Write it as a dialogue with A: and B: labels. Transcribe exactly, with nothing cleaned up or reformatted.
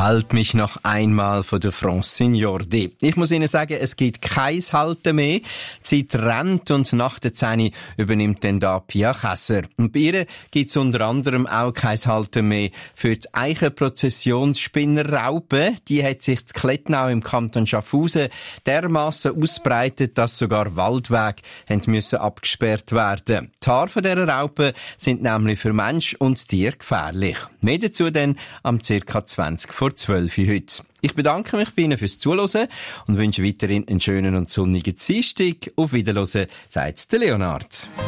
A: Halt mich noch einmal von der Francine D. Ich muss Ihnen sagen, es gibt kein Halten mehr. Die Zeit rennt und nach der zehn übernimmt dann da Pia Käser. Und bei ihr gibt es unter anderem auch kein Halten mehr für die Eichenprozessionsspinnerraupe. Die hat sich in Klettnau im Kanton Schaffhausen dermassen ausbreitet, dass sogar Waldwege haben müssen abgesperrt werden. Die Haare von dieser Raupe sind nämlich für Mensch und Tier gefährlich. Mehr dazu dann am circa zwanzig vor zwölf heute. Ich bedanke mich bei Ihnen fürs Zuhören und wünsche weiterhin einen schönen und sonnigen Dienstag. Auf Wiederhören, sagt der Leonard.